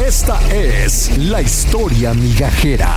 Esta es la historia migajera.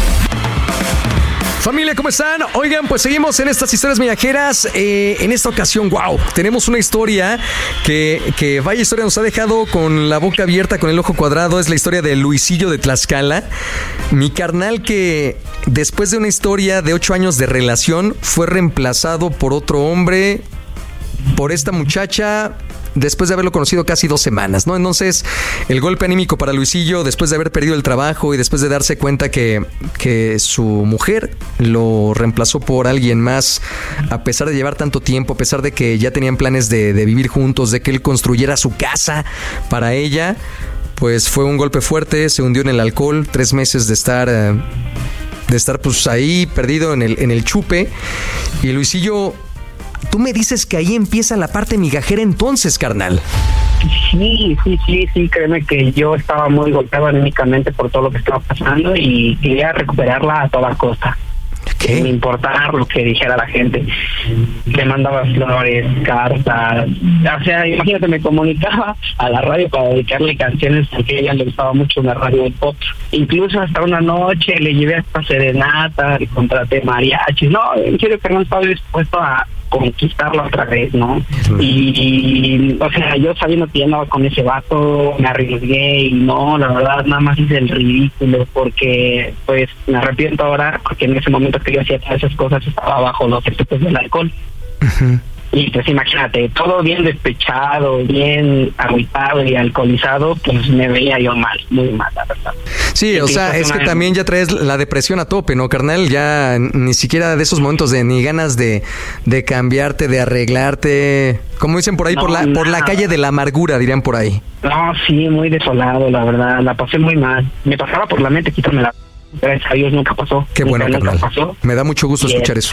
Familia, ¿cómo están? Oigan, pues seguimos en estas historias migajeras. En esta ocasión, wow, tenemos una historia que vaya historia, nos ha dejado con la boca abierta, con el ojo cuadrado. Es la historia de Luisillo de Tlaxcala. Mi carnal que después de una historia de 8 años de relación fue reemplazado por otro hombre, por esta muchacha, después de haberlo conocido casi 2 semanas, ¿no? Entonces, el golpe anímico para Luisillo, después de haber perdido el trabajo y después de darse cuenta que su mujer lo reemplazó por alguien más, a pesar de llevar tanto tiempo, a pesar de que ya tenían planes de vivir juntos, de que él construyera su casa para ella, pues fue un golpe fuerte, se hundió en el alcohol, 3 meses de estar pues ahí perdido en el chupe. Y Luisillo, tú me dices que ahí empieza la parte migajera entonces, carnal. Sí, créeme que yo estaba muy golpeado anímicamente por todo lo que estaba pasando y quería recuperarla a toda costa. ¿Qué? Sin importar lo que dijera la gente. Le mandaba flores, cartas. O sea, imagínate, me comunicaba a la radio para dedicarle canciones porque a ella le gustaba mucho una radio de pop. Incluso hasta una noche le llevé hasta serenata, le contraté mariachis. No, en serio, que no estaba dispuesto a conquistarla otra vez, ¿no? Y o sea, yo sabiendo que ya andaba con ese vato, me arriesgué y no, la verdad, nada más hice el ridículo porque, pues, me arrepiento ahora porque en ese momento que yo hacía todas esas cosas estaba bajo los efectos del alcohol. Uh-huh. Y pues imagínate, todo bien despechado, bien agüitado y alcoholizado, pues me veía yo mal, muy mal, la verdad. Sí, o sea, es que también ya traes la depresión a tope, ¿no, carnal? Ya ni siquiera de esos momentos de ni ganas de cambiarte, de arreglarte, como dicen por ahí, no, por la calle de la amargura, dirían por ahí. No, sí, muy desolado, la verdad, la pasé muy mal. Me pasaba por la mente quitarme la... Gracias a Dios nunca pasó. Qué bueno, carnal. Me da mucho gusto escuchar eso.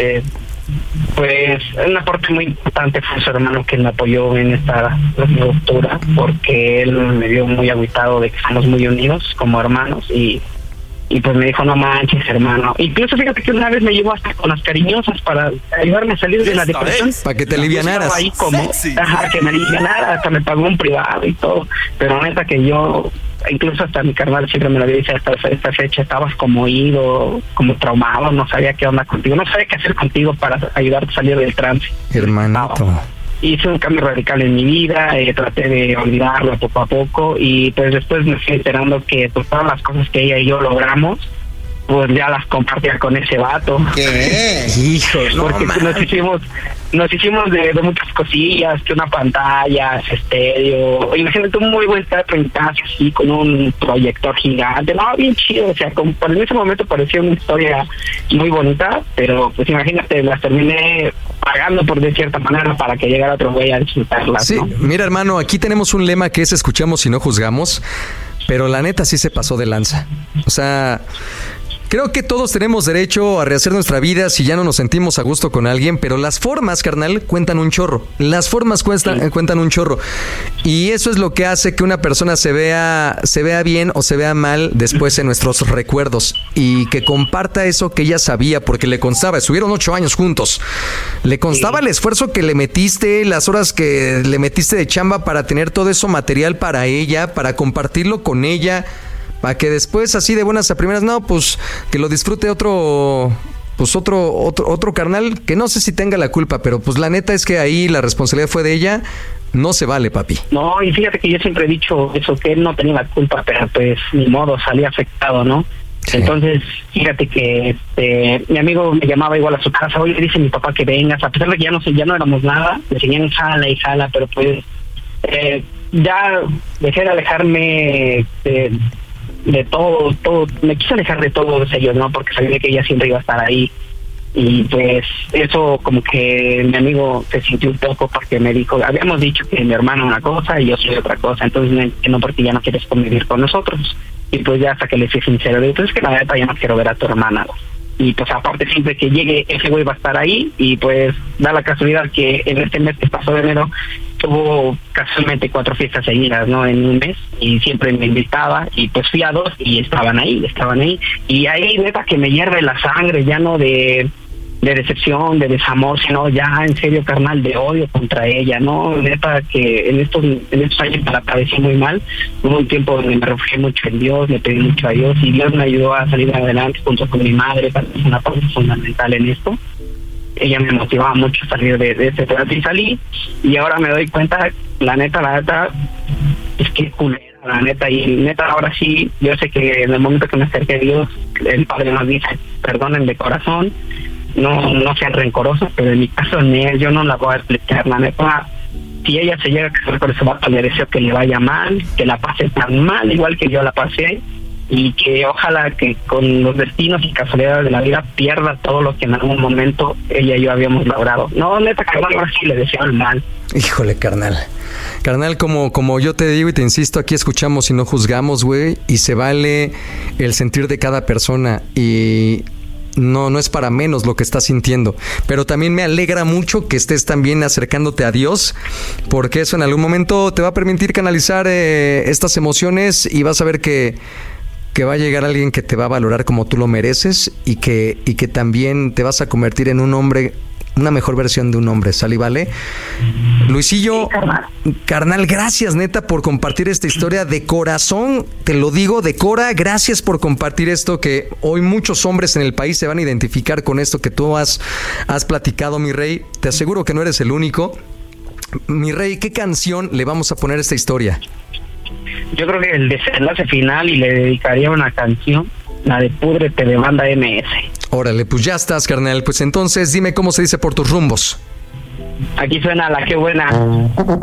Pues una parte muy importante fue su hermano que me apoyó en esta ruptura, porque él me vio muy agüitado de que somos muy unidos como hermanos y pues me dijo, no manches, hermano. Incluso fíjate que una vez me llevó hasta con las cariñosas para ayudarme a salir de la depresión. Para que te alivianaras. Ahí como, que me alivianara, hasta me pagó un privado y todo. Pero neta que yo, incluso hasta mi carnal siempre me lo dice, hasta esta fecha estabas como ido, como traumado, no sabía qué onda contigo, no sabía qué hacer contigo para ayudarte a salir del trance. Hermanito. Hice un cambio radical en mi vida, traté de olvidarlo poco a poco y pues después me fui enterando que pues, todas las cosas que ella y yo logramos, pues ya las compartía con ese vato. ¿Qué? Hijos, porque nos hicimos de muchas cosillas, que una pantalla, estéreo, imagínate un muy buen teatro en casa, así, con un proyector gigante, no, bien chido, o sea, como en ese momento parecía una historia muy bonita, pero pues imagínate, las terminé pagando por de cierta manera para que llegara otro güey a disfrutarlas. Sí, ¿no? Mira, hermano, aquí tenemos un lema que es escuchamos y no juzgamos, pero la neta sí se pasó de lanza. O sea, creo que todos tenemos derecho a rehacer nuestra vida si ya no nos sentimos a gusto con alguien, pero las formas, carnal, cuentan un chorro. Las formas cuentan un chorro. Y eso es lo que hace que una persona se vea bien o se vea mal después en nuestros recuerdos. Y que comparta eso que ella sabía, porque le constaba. Estuvieron 8 años juntos. Le constaba el esfuerzo que le metiste, las horas que le metiste de chamba para tener todo eso material para ella, para compartirlo con ella. Para que después, así de buenas a primeras, no, pues que lo disfrute otro carnal, que no sé si tenga la culpa, pero pues la neta es que ahí la responsabilidad fue de ella. No se vale, papi. No, y fíjate que yo siempre he dicho eso, que él no tenía la culpa, pero pues ni modo, salía afectado, ¿no? Sí. Entonces, fíjate que mi amigo me llamaba igual a su casa, oye, dice mi papá que vengas, a pesar de que ya no éramos nada, me seguían jala y jala, pero pues ya dejé de alejarme de todo, me quise alejar de todos ellos, ¿no? Porque sabía que ella siempre iba a estar ahí. Y pues eso como que mi amigo se sintió un poco porque me dijo, habíamos dicho que mi hermano una cosa y yo soy otra cosa, entonces no, porque ya no quieres convivir con nosotros. Y pues ya hasta que le fui sincero, entonces que la neta ya no quiero ver a tu hermana. Y pues aparte siempre que llegue ese güey va a estar ahí y pues da la casualidad que en este mes que pasó de enero tuvo casualmente 4 fiestas seguidas, ¿no? En un mes y siempre me invitaba y pues fui a 2 y estaban ahí y ahí neta que me hierve la sangre ya no de decepción, de desamor, sino ya en serio, carnal, de odio contra ella, ¿no? Neta, que en estos años me la padecí muy mal. Hubo un tiempo donde me refugié mucho en Dios, le pedí mucho a Dios, y Dios me ayudó a salir adelante junto con mi madre, para que es una parte fundamental en esto. Ella me motivaba mucho a salir de ese trato y salí, y ahora me doy cuenta, la neta, es que culera, la neta, y neta, ahora sí, yo sé que en el momento que me acerque a Dios, el Padre nos dice, perdonen de corazón, no sean rencorosos, pero en mi caso yo no la voy a explicar, la neta. Si ella se llega a casar con ese vato, le deseo que le vaya mal, que la pase tan mal igual que yo la pasé, y que ojalá que con los destinos y casualidades de la vida pierda todo lo que en algún momento ella y yo habíamos logrado. No, neta, carnal, ahora sí le deseo el mal. Híjole, carnal. Carnal, como yo te digo y te insisto, aquí escuchamos y no juzgamos, güey, y se vale el sentir de cada persona, y no es para menos lo que estás sintiendo, pero también me alegra mucho que estés también acercándote a Dios, porque eso en algún momento te va a permitir canalizar estas emociones, y vas a ver que va a llegar alguien que te va a valorar como tú lo mereces, y que también te vas a convertir en un hombre, una mejor versión de un hombre, ¿sale y vale? Luisillo, carnal, gracias neta por compartir esta historia de corazón, te lo digo de cora, gracias por compartir esto, que hoy muchos hombres en el país se van a identificar con esto que tú has platicado, mi rey. Te aseguro que no eres el único. Mi rey, ¿qué canción le vamos a poner a esta historia? Yo creo que el desenlace final, y le dedicaría una canción, la de Púdrete de Banda MS. Órale, pues ya estás, carnal. Pues entonces dime cómo se dice por tus rumbos. Aquí suena La Qué Buena.